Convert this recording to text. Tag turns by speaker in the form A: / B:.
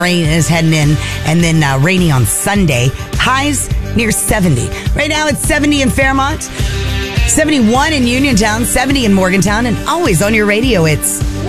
A: Rain is heading in, and then rainy on Sunday. Highs near 70. Right now it's 70 in Fairmont, 71 in Uniontown, 70 in Morgantown, and always on your radio, it's